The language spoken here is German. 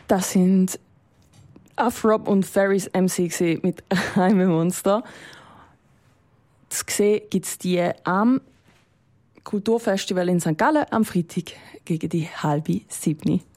Das sind Afrob und Ferris MC mit «I'm a Monster». Zu sehen gibt es die am Kulturfestival in St. Gallen am Freitag gegen die 6:30.